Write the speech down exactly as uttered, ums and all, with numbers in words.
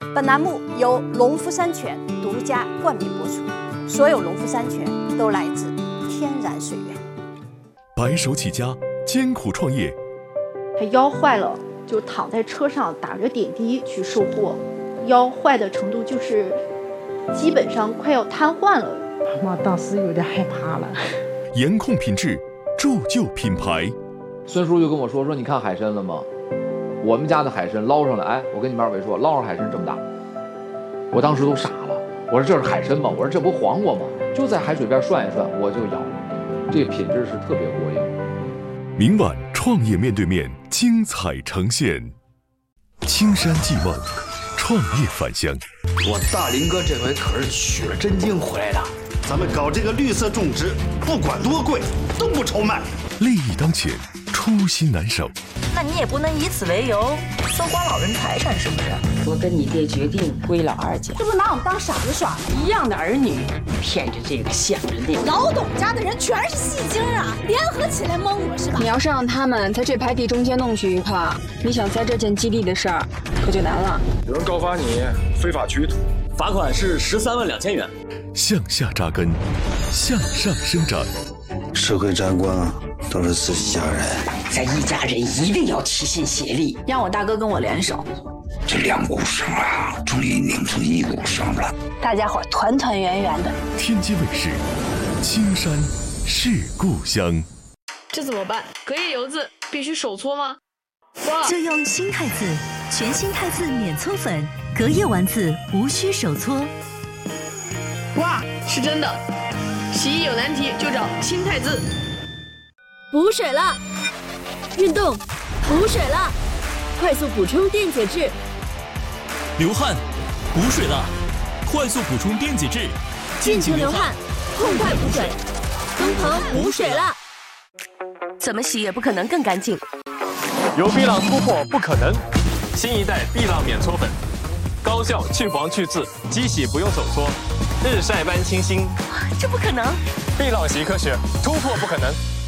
本栏目由农夫山泉独家冠名播出，所有农夫山泉都来自天然水源。 白手起家，艰苦创业。 他腰坏了，就躺在车上打着点滴去售货，腰坏的程度就是基本上快要瘫痪了。 我当时有点害怕了。 严控品质，铸就品牌。 孙叔就跟我说说，你看海参了吗？我们家的海参捞上来，哎，我跟你们二位说，捞上海参这么大，我当时都傻了。我说这是海参吗？我说这不黄瓜吗？就在海水边涮一涮，我就咬，这品质是特别过硬。 明晚创业面对面，精彩呈现。青山寄梦，创业返乡。 我大林哥这回可是取了真经回来的。 咱们搞这个绿色种植，不管多贵都不愁卖。 利益当前，初心难守。 那你也不能以此为由搜刮老人财产，是不是？ 我跟你爹决定归老二家， 这不拿我们当傻子耍吗？ 一样的儿女，骗着这个想着那个。 老董家的人全是戏精啊，联合起来蒙我是吧？ 你要是让他们在这块地中间弄去一块，你想在这件基地的事儿可就难了。 有人告发你非法取土， 罚款是十三万两千元。 向下扎根，向上生长。 社会战官啊，都是自己家人， 咱一家人一定要齐心协力， 让我大哥跟我联手。 这两股绳啊，终于拧成一股绳了。 大家伙团团圆圆的。 天津卫视，青山是故乡。 这怎么办？隔夜油渍必须手搓吗？ 就用新汰渍，全新汰渍免搓粉，隔夜丸子无需手搓。 哇，是真的！洗衣有难题就找新汰渍。 补水了，运动，补水了，快速补充电解质。 流汗，补水了，快速补充电解质。 尽情流汗，痛快补水，东鹏补水了。 怎么洗也不可能更干净。 有碧浪突破不可能，新一代碧浪免搓粉，高效去黄去渍，机洗不用手搓，日晒般清新。 这不可能！ 碧浪洗科学，突破不可能。